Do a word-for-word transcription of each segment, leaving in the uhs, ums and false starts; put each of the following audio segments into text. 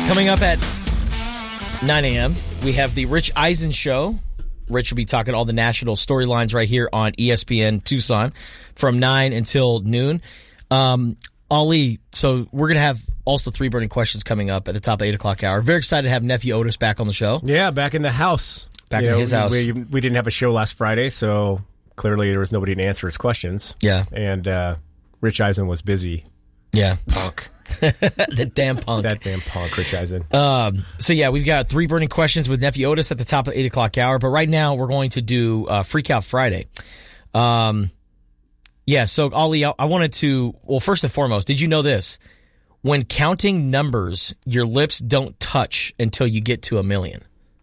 Coming up at nine a.m., we have the Rich Eisen Show. Rich will be talking all the national storylines right here on E S P N Tucson from nine until noon. Um, Ali, so we're going to have also three burning questions coming up at the top of the eight o'clock hour. Very excited to have nephew Otis back on the show. Yeah, back in the house. Back you in know, his house. We, we didn't have a show last Friday, so clearly there was nobody to answer his questions. Yeah. And uh, Rich Eisen was busy. Yeah. Punk. The damn punk. That damn punk, Rich Eisen. Um, so, yeah, we've got three burning questions with nephew Otis at the top of the eight o'clock hour. But right now, we're going to do uh, Freak Out Friday. Um, yeah, so, Ali, I, I wanted to, well, first and foremost, did you know this? When counting numbers, your lips don't touch until you get to a million.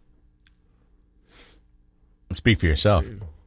Speak for yourself.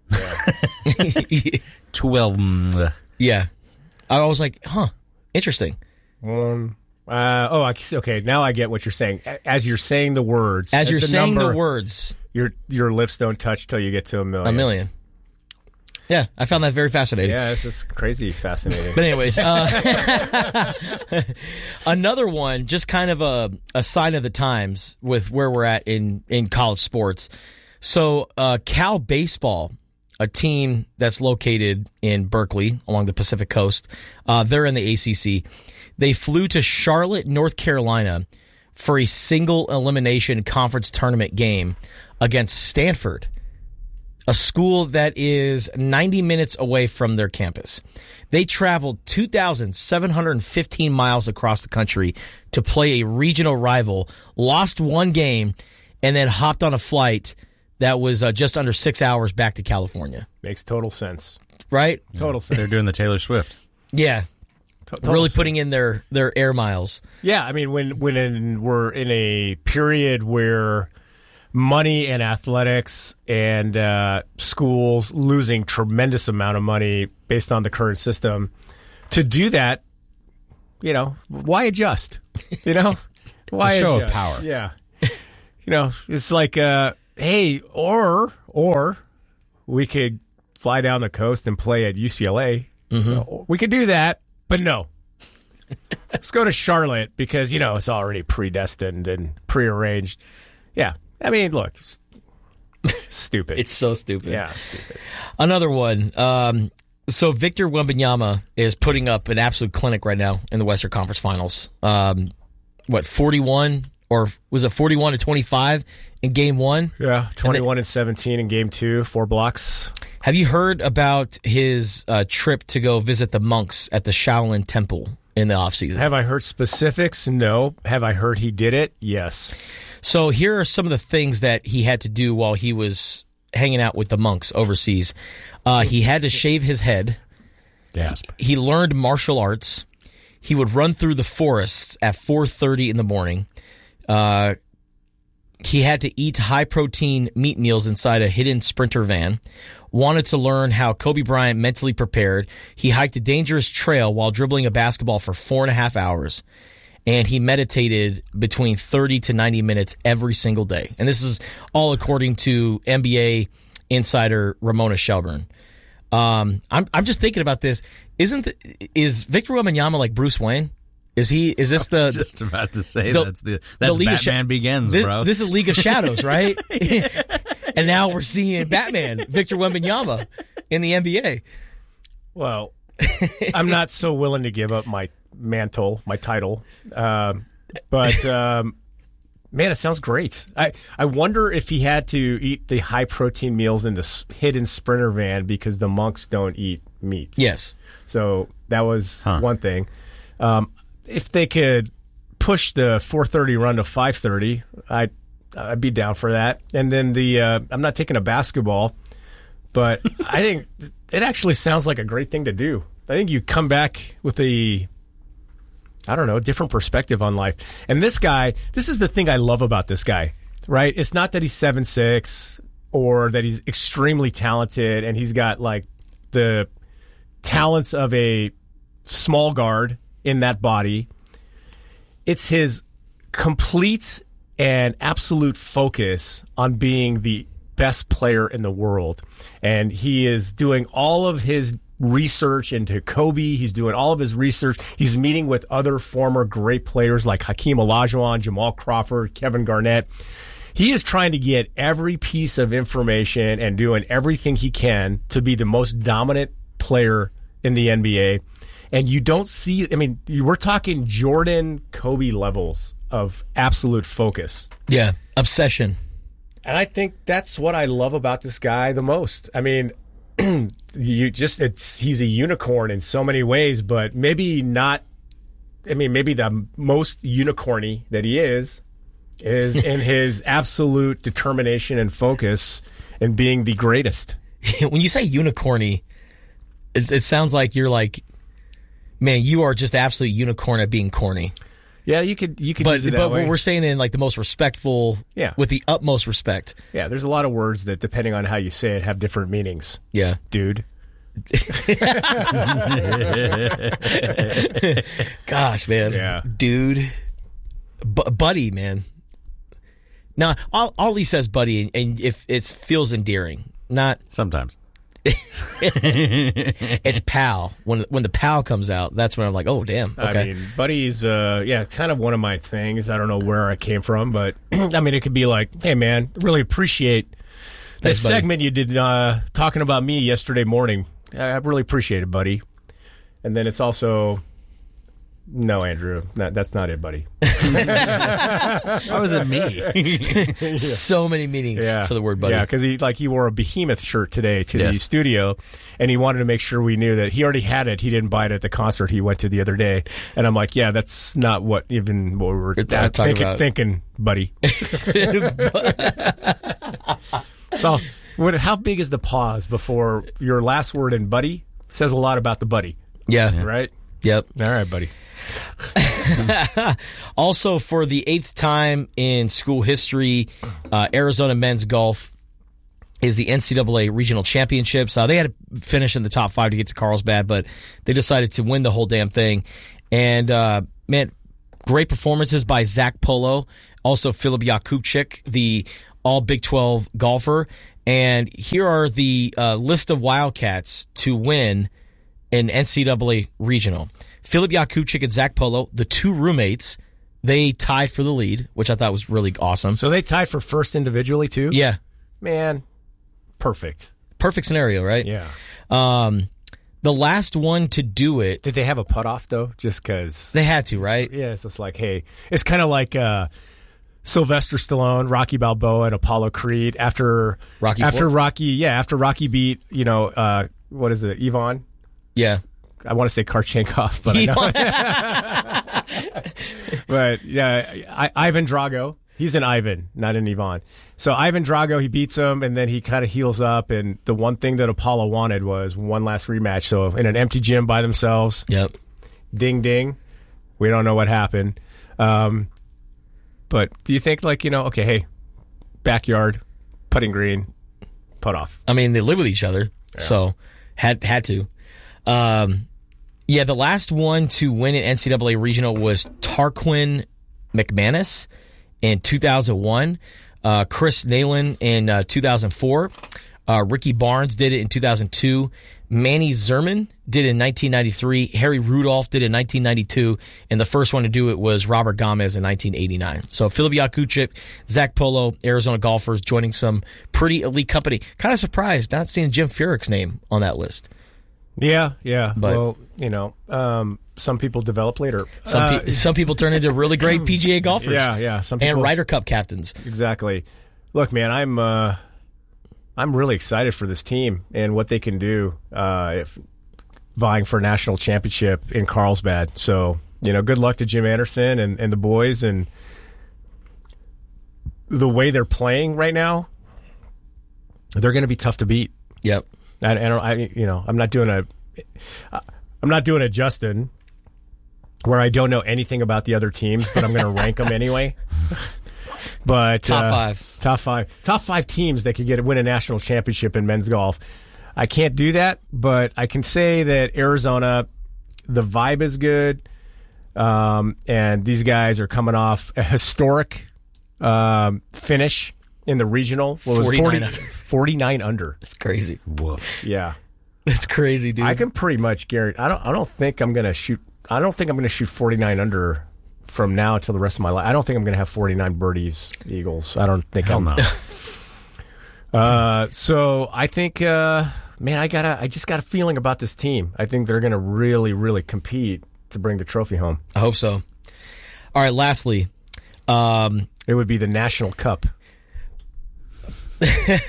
Yeah. Twelve. Yeah. I was like, huh, interesting. Um, uh, oh, I, okay. Now I get what you're saying. As you're saying the words, As you're the saying number, the words, your your lips don't touch till you get to a million. a million. Yeah, I found that very fascinating. Yeah, this is crazy fascinating. But anyways, uh, another one, just kind of a, a sign of the times with where we're at in, in college sports. So uh, Cal Baseball, a team that's located in Berkeley along the Pacific Coast, uh, they're in the A C C. They flew to Charlotte, North Carolina for a single elimination conference tournament game against Stanford, a school that is ninety minutes away from their campus. They traveled two thousand seven hundred fifteen miles across the country to play a regional rival, lost one game, and then hopped on a flight that was uh, just under six hours back to California. Makes total sense. Right? Total sense. They're doing the Taylor Swift. Yeah. Total really sense. putting in their, their air miles. Yeah, I mean, when when in, we're in a period where money and athletics and uh, schools losing tremendous amount of money based on the current system, to do that, you know, why adjust? You know, why It's a show adjust? of power. Yeah, you know, it's like, uh, hey, or or we could fly down the coast and play at U C L A. Mm-hmm. We could do that. But no, let's go to Charlotte because, you know, it's already predestined and prearranged. Yeah. I mean, look, stupid. It's so stupid. Yeah, stupid. Another one. Um, so Victor Wembanyama is putting up an absolute clinic right now in the Western Conference Finals. Um, what, forty-one or was it forty-one to twenty-five in game one? Yeah, twenty-one and, and seventeen in game two, four blocks. Have you heard about his uh, trip to go visit the monks at the Shaolin Temple in the offseason? Have I heard specifics? No. Have I heard he did it? Yes. So here are some of the things that he had to do while he was hanging out with the monks overseas. Uh, he had to shave his head. Gasp. He learned martial arts. He would run through the forests at four thirty in the morning. Uh, he had to eat high-protein meat meals inside a hidden Sprinter van. Wanted to learn how Kobe Bryant mentally prepared. He hiked a dangerous trail while dribbling a basketball for four and a half hours. And he meditated between thirty to ninety minutes every single day. And this is all according to N B A insider Ramona Shelburne. Um, I'm I'm just thinking about this. Isn't the, is Victor Wembanyama like Bruce Wayne? Is he? Is this the? I was just about to say the, that's the that's the Batman Sh- Begins, this, bro. This is League of Shadows, right? And now we're seeing Batman, Victor Wembanyama, in the N B A. Well, I'm not so willing to give up my mantle, my title, um, but um, man, it sounds great. I I wonder if he had to eat the high protein meals in the hidden Sprinter van because the monks don't eat meat. Yes. So that was Huh. one thing. Um, if they could push the four thirty run to five thirty, I'd, I'd be down for that. And then the uh, I'm not taking a basketball, but I think it actually sounds like a great thing to do. I think you come back with a, I don't know, different perspective on life. And this guy, this is the thing I love about this guy, right? It's not that he's seven six or that he's extremely talented and he's got like the talents of a small guard in that body. It's his complete and absolute focus on being the best player in the world. And he is doing all of his research into Kobe. He's doing all of his research. He's meeting with other former great players like Hakeem Olajuwon, Jamal Crawford, Kevin Garnett. He is trying to get every piece of information and doing everything he can to be the most dominant player in the N B A. And you don't see, I mean, we're talking Jordan, Kobe levels of absolute focus. Yeah, obsession. And I think that's what I love about this guy the most. I mean, you just, it's, he's a unicorn in so many ways, but maybe not, I mean, maybe the most unicorny that he is, is in his absolute determination and focus in being the greatest. When you say unicorny, it, it sounds like you're like, man, you are just absolute unicorn at being corny. Yeah, you could you could but, use it that but way. we're saying it in like the most respectful, Yeah. with the utmost respect. Yeah, there's a lot of words that, depending on how you say it, have different meanings. Yeah. Dude. Gosh, man. Yeah. Dude. B- buddy, man. Now, all, all he says, buddy, and if it feels endearing, not Sometimes. it's pal. When when the pal comes out, that's when I'm like, oh damn. Okay. I mean, Buddy's, uh, yeah, kind of one of my things. I don't know where I came from, but I mean, it could be like, hey, man, really appreciate that Thanks, buddy. segment you did uh, talking about me yesterday morning. I I really appreciate it, buddy. And then it's also, no, Andrew, that, that's not it, buddy. How is it me? So many meanings Yeah, for the word buddy. Yeah, because he like he wore a Behemoth shirt today to the Yes. studio, and he wanted to make sure we knew that he already had it. He didn't buy it at the concert he went to the other day, and I'm like, yeah, that's not what even what we were You're uh, talking thinking, about. thinking, buddy. So, what? How big is the pause before your last word in buddy says a lot about the buddy, Yeah. right? Yep. All right, buddy. Also, for the eighth time in school history, uh, Arizona men's golf is the N C double A regional championships. Uh, they had to finish in the top five to get to Carlsbad, but they decided to win the whole damn thing. And, uh, man, great performances by Zach Polo, also Filip Jakubczyk, the all Big twelve golfer. And here are the uh, list of Wildcats to win an N C double A regional. Filip Jakubczyk and Zach Polo, the two roommates, they tied for the lead, which I thought was really awesome. So they tied for first individually too. Yeah, Man, perfect. perfect scenario, right? Yeah. Um, the last one to do it, Did they have a putt off though? Just because. they had to, right? Yeah, it's just like, hey, it's kind of like uh, Sylvester Stallone, Rocky Balboa, and Apollo Creed after Rocky after Four? Rocky, yeah, after Rocky beat, you know, uh, what is it, Ivan? Yeah. I want to say Karchenkov, but I know. But yeah, I, Ivan Drago. He's an Ivan, not an Ivan. So Ivan Drago, he beats him, and then he kind of heals up. And the one thing that Apollo wanted was one last rematch. So in an empty gym by themselves, Yep. ding ding, we don't know what happened. Um, but do you think, like, you know, okay, hey, backyard, putting green, putt off. I mean, they live with each other, so had had to. Um, yeah, the last one to win an N C double A regional was Tarquin McManus in two thousand one, uh, Chris Nalen in uh, two thousand four, uh, Ricky Barnes did it in two thousand two, Manny Zerman did it in nineteen ninety-three, Harry Rudolph did it in nineteen ninety-two, and the first one to do it was Robert Gomez in nineteen eighty-nine. So Filip Jakubczyk, Zach Polo, Arizona golfers joining some pretty elite company. Kind of surprised not seeing Jim Furyk's name on that list. Yeah, yeah. But- well, you know, um, some people develop later. Some Uh, pe- some people turn into really great P G A golfers. Yeah, yeah. Some people, And Ryder Cup captains. Exactly. Look, man, I'm uh, I'm really excited for this team and what they can do uh, if vying for a national championship in Carlsbad. So, you know, good luck to Jim Anderson and, and the boys, and the way they're playing right now, they're going to be tough to beat. Yep. I, I don't, I, you know, I'm not doing a, I'm not doing a Justin, where I don't know anything about the other teams, but I'm going to rank them anyway. But Top uh, five. top five, top five teams that could get win a national championship in men's golf. I can't do that, but I can say that Arizona, the vibe is good, um, and these guys are coming off a historic um, finish in the regional. What was it, forty-nine forty, forty-nine under. It's crazy. Woof. Yeah. That's crazy, dude. I can pretty much guarantee. I don't. I don't think I'm going to shoot. I don't think I'm going to shoot forty-nine under from now until the rest of my life. I don't think I'm going to have forty-nine birdies, Eagles. I don't think. Hell I'm, no. uh, so I think, uh, man, I gotta. I just got a feeling about this team. I think they're going to really, really compete to bring the trophy home. I hope so. All right. Lastly, um, it would be the National Cup. All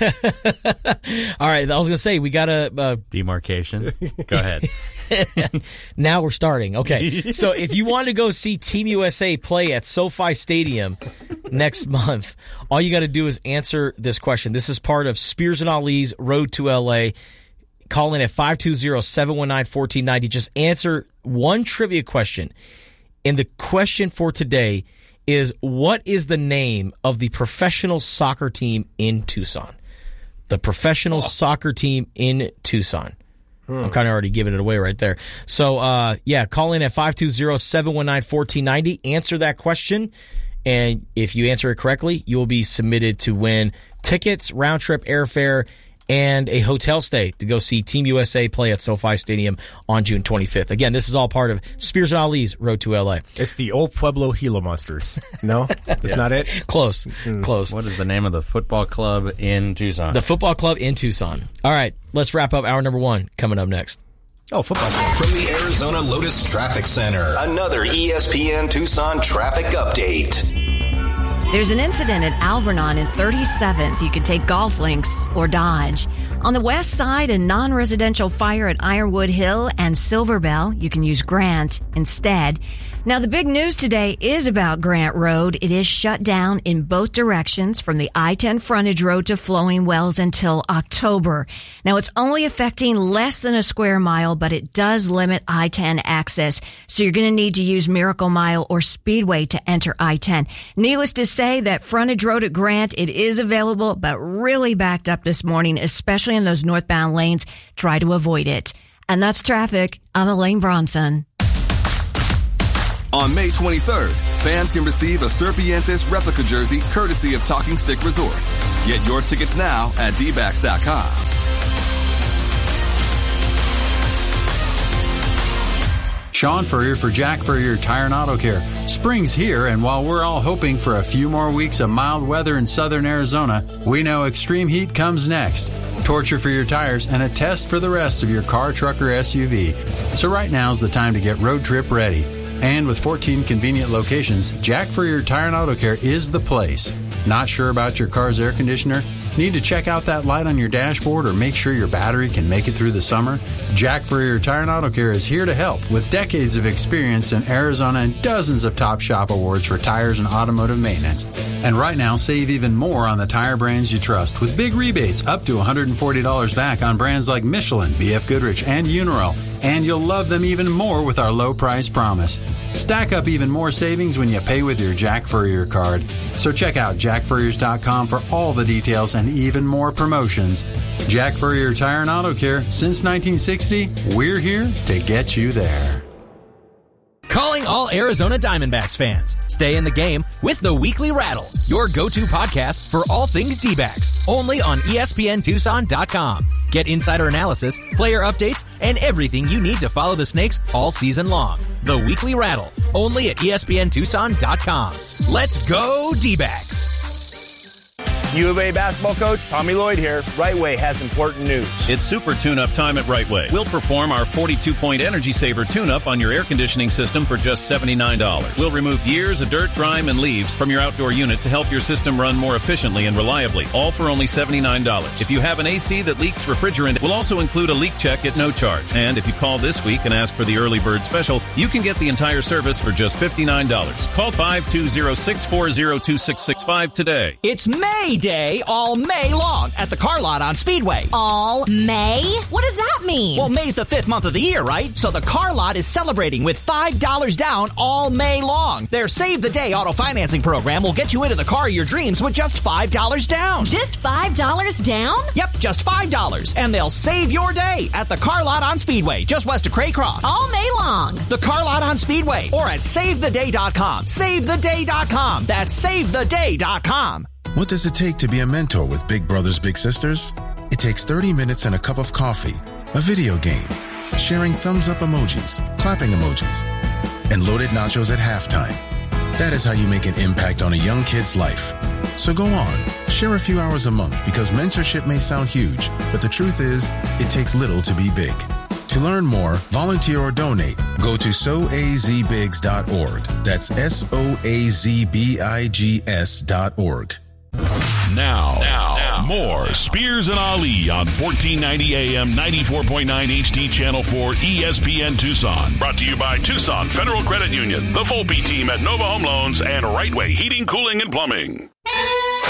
right, I was gonna say we got a uh, demarcation. Go ahead. Now we're starting. Okay, so if you want to go see Team U S A play at SoFi Stadium next month, all you got to do is answer this question. This is part of Spears and Ali's Road to L A. Call in at five two zero, seven one nine, one four nine zero. Just answer one trivia question. And the question for today is, what is the name of the professional soccer team in Tucson? The professional oh. soccer team in Tucson. Hmm. I'm kind of already giving it away right there. So, uh, yeah, call in at five two zero, seven one nine, one four nine zero. Answer that question, and if you answer it correctly, you will be submitted to win tickets, round-trip airfare, and a hotel stay to go see Team U S A play at SoFi Stadium on June twenty-fifth. Again, this is all part of Spears and Ali's Road to L A. It's the Old Pueblo Gila Monsters. No? That's yeah. not it? Close. Mm. Close. What is the name of the football club in Tucson? The football club in Tucson. All right, let's wrap up hour number one coming up next. Oh, football. From the Arizona Lotus Traffic Center, another E S P N Tucson traffic update. There's an incident at Alvernon in thirty-seventh. You can take golf links or Dodge. On the west side, a non-residential fire at Ironwood Hill and Silver Bell. You can use Grant instead. Now, the big news today is about Grant Road. It is shut down in both directions from the I ten frontage road to Flowing Wells until October. Now, it's only affecting less than a square mile, but it does limit I ten access. So you're going to need to use Miracle Mile or Speedway to enter I ten. Needless to say, that frontage road at Grant, it is available, but really backed up this morning, especially in those northbound lanes. Try to avoid it. And that's traffic. I'm Elaine Bronson. On May twenty-third, fans can receive a Serpientes replica jersey courtesy of Talking Stick Resort. Get your tickets now at D backs dot com. Sean Furrier for Jack Furrier Tire and Auto Care. Spring's here, and while we're all hoping for a few more weeks of mild weather in southern Arizona, we know extreme heat comes next. Torture for your tires and a test for the rest of your car, truck, or S U V. So right now's the time to get road trip ready. And with fourteen convenient locations, Jack Furrier Tire and Auto Care is the place. Not sure about your car's air conditioner? Need to check out that light on your dashboard or make sure your battery can make it through the summer? Jack Furrier Tire and Auto Care is here to help with decades of experience in Arizona and dozens of top shop awards for tires and automotive maintenance. And right now, save even more on the tire brands you trust with big rebates up to one hundred forty dollars back on brands like Michelin, B F Goodrich, and Uniroyal. And you'll love them even more with our low price promise. Stack up even more savings when you pay with your Jack Furrier card. So check out jack furriers dot com for all the details and even more promotions. Jack Furrier Tire and Auto Care, since nineteen sixty, we're here to get you there. Calling all Arizona Diamondbacks fans. Stay in the game with the Weekly Rattle, your go-to podcast for all things D-backs, only on E S P N Tucson dot com. Get insider analysis, player updates, and everything you need to follow the Snakes all season long. The Weekly Rattle, only at E S P N Tucson dot com. Let's go D-backs! U of A basketball coach Tommy Lloyd here. Right Way has important news. It's super tune-up time at Right Way. We'll perform our forty-two point Energy Saver tune-up on your air conditioning system for just seventy-nine dollars. We'll remove years of dirt, grime, and leaves from your outdoor unit to help your system run more efficiently and reliably, all for only seventy-nine dollars. If you have an A C that leaks refrigerant, we'll also include a leak check at no charge. And if you call this week and ask for the early bird special, you can get the entire service for just fifty-nine dollars. Call five two zero, six four zero, two six six five today. It's May Day all May long at the car lot on Speedway. All May? What does that mean? Well, May's the fifth month of the year, right? So the car lot is celebrating with five dollars down all May long. Their Save the Day auto financing program will get you into the car of your dreams with just five dollars down. Just five dollars down? Yep, just five dollars. And they'll save your day at the car lot on Speedway, just west of Craycross. All May long. The car lot on Speedway or at save the day dot com. save the day dot com. That's save the day dot com. What does it take to be a mentor with Big Brothers Big Sisters? It takes thirty minutes and a cup of coffee, a video game, sharing thumbs-up emojis, clapping emojis, and loaded nachos at halftime. That is how you make an impact on a young kid's life. So go on, share a few hours a month because mentorship may sound huge, but the truth is, it takes little to be big. To learn more, volunteer or donate, go to so a z bigs dot org. That's S O A Z B I G S dot org. Now, now, now, more Spears and Ali on fourteen ninety A M, ninety-four point nine H D Channel four, E S P N Tucson. Brought to you by Tucson Federal Credit Union, the Volpe team at Nova Home Loans, and Right Way Heating, Cooling, and Plumbing.